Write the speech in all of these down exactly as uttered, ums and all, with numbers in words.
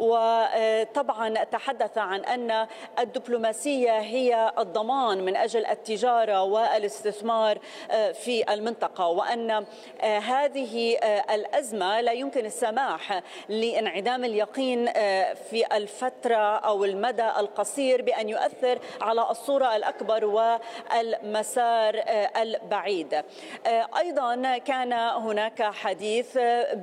وطبعا تحدث عن أن الدبلوماسية هي الضمان من أجل التجارة والاستثمار في المنطقة، وأن هذه الأزمة لا يمكن السماح لانعدام اليقين في الفترة أو المدى القصير بأن يؤثر على الصورة الأكبر والمسار البعيد. أيضا كان هناك حديث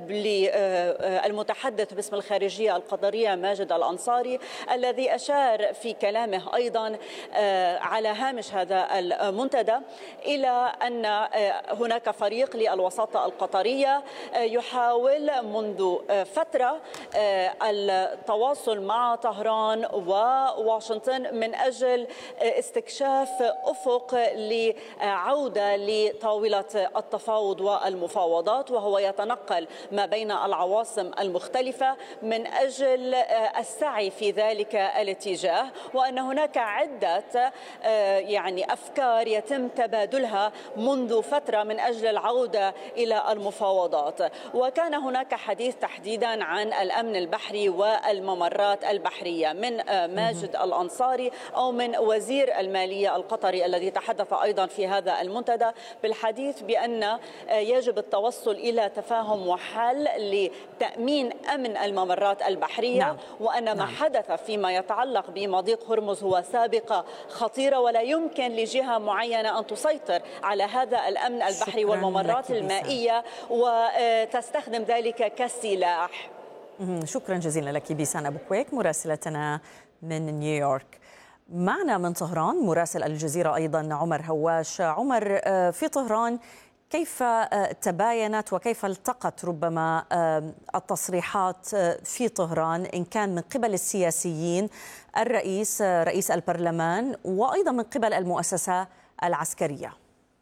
للمتحدث باسم الخارجية القطرية ماجد الأنصاري، الذي أشار في كلامه أيضا على هامش هذا المنتدى إلى أن هناك فريق للوساطة القطرية يحاول منذ فترة التواصل مع طهران وواشنطن من أجل استكشاف أفق لعودة لطاولة التفاوض والمفاوضات، وهو يتنقل ما بين العواصم المختلفة من أجل السعي في ذلك الاتجاه، وأن هناك عدة يعني أفكار يتم تبادلها منذ فترة من أجل العودة إلى المفاوضات. وكان هناك حديث تحديدا عن الأمن البحري والممرات البحرية من ماجد الأنصاري أو من وزير المالية القطري، الذي تحدث أيضا في هذا المنتدى بالحديث بأن يجب التوصل إلى تفاهم وحل لتأمين أمن الممرات البحرية. نعم. وأن ما نعم. حدث فيما يتعلق بمضيق هرمز هو سابقة خطيرة، ولا يمكن لجهة معينة أن تسيطر على هذا الأمن البحري والممرات المائية وتستخدم ذلك كسلاح. شكرا جزيلا لك بيسان أبو كويك مراسلتنا من نيويورك. معنا من طهران مراسل الجزيرة أيضا عمر هواش. عمر، في طهران كيف تباينت وكيف التقت ربما التصريحات في طهران إن كان من قبل السياسيين، الرئيس رئيس البرلمان، وأيضا من قبل المؤسسة العسكرية؟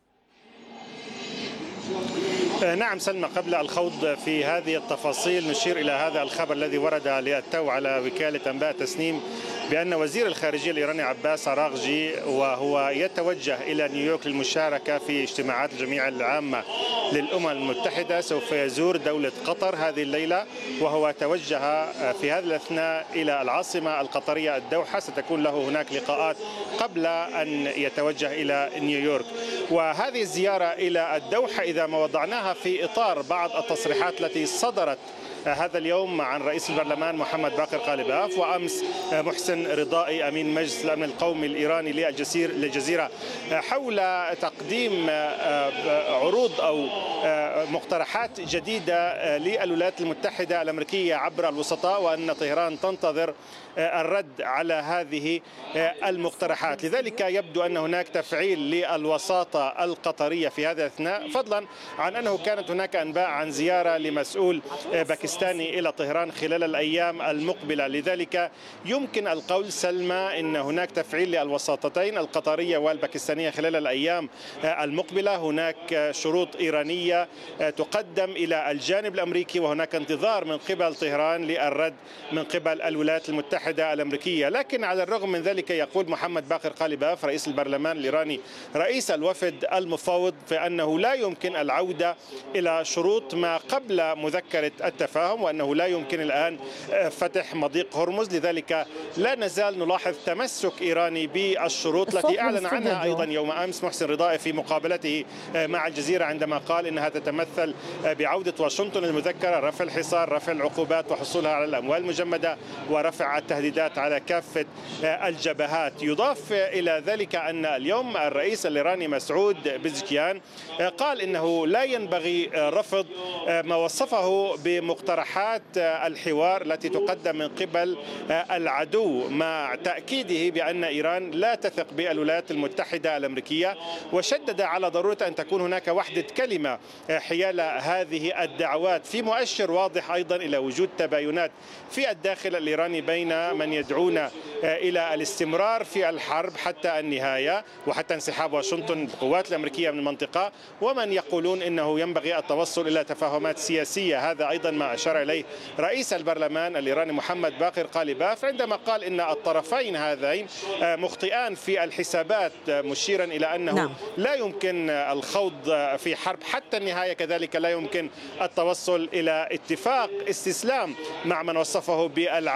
نعم سلمى، قبل الخوض في هذه التفاصيل نشير إلى هذا الخبر الذي ورد للتو على وكالة أنباء تسنيم بأن وزير الخارجية الإيراني عباس عراغجي وهو يتوجه إلى نيويورك للمشاركة في اجتماعات الجمعية العامة للأمم المتحدة، سوف يزور دولة قطر هذه الليلة، وهو توجه في هذا الأثناء إلى العاصمة القطرية الدوحة. ستكون له هناك لقاءات قبل أن يتوجه إلى نيويورك. وهذه الزيارة إلى الدوحة إذا ما وضعناها في إطار بعض التصريحات التي صدرت هذا اليوم عن رئيس البرلمان محمد باقر قالباف، وأمس محسن رضائي أمين مجلس الأمن القومي الإيراني للجزيرة، حول تقديم عروض أو مقترحات جديدة للولايات المتحدة الأمريكية عبر الوسطاء، وأن طهران تنتظر الرد على هذه المقترحات. لذلك يبدو أن هناك تفعيل للوساطة القطرية في هذا الأثناء، فضلا عن أنه كانت هناك أنباء عن زيارة لمسؤول باكستاني إلى طهران خلال الأيام المقبلة. لذلك يمكن القول سلمى أن هناك تفعيل للوساطتين القطرية والباكستانية خلال الأيام المقبلة. هناك شروط إيرانية تقدم إلى الجانب الأمريكي، وهناك انتظار من قبل طهران للرد من قبل الولايات المتحدة الأمريكية. لكن على الرغم من ذلك يقول محمد باقر قالباف رئيس البرلمان الإيراني رئيس الوفد المفوض فإنه لا يمكن العودة إلى شروط ما قبل مذكرة التفاهم، وأنه لا يمكن الآن فتح مضيق هرمز. لذلك لا نزال نلاحظ تمسك إيراني بالشروط التي أعلن عنها أيضا يوم أمس محسن رضائي في مقابلته مع الجزيرة، عندما قال إنها تتمثل بعودة واشنطن المذكرة، رفع الحصار، رفع العقوبات، وحصولها على الأموال المجمدة، ورفع التهديدات على كافة الجبهات. يضاف إلى ذلك أن اليوم الرئيس الإيراني مسعود بزكيان قال إنه لا ينبغي رفض ما وصفه بمقترحات الحوار التي تقدم من قبل العدو، مع تأكيده بأن إيران لا تثق بالولايات المتحدة الأمريكية، وشدد على ضرورة أن تكون هناك وحدة كلمة حيال هذه الدعوات، في مؤشر واضح أيضا إلى وجود تباينات في الداخل الإيراني بين من يدعون إلى الاستمرار في الحرب حتى النهاية وحتى انسحاب واشنطن القوات الأمريكية من المنطقة، ومن يقولون إنه ينبغي التوصل إلى تفاهمات سياسية. هذا أيضا ما أشار إليه رئيس البرلمان الإيراني محمد باقر قالباف عندما قال إن الطرفين هذين مخطئان في الحسابات، مشيرا إلى أنه نعم. لا يمكن الخوض في حرب حتى النهاية، كذلك لا يمكن التوصل إلى اتفاق استسلام مع من وصفه بالعدو.